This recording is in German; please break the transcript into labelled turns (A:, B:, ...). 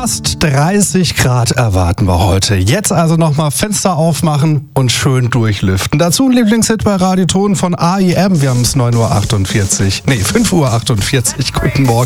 A: Fast 30 Grad erwarten wir heute. Jetzt also nochmal Fenster aufmachen und schön durchlüften. Dazu ein Lieblingshit bei Radio Ton von AIM. Wir haben es 5:48 Uhr. Guten Morgen.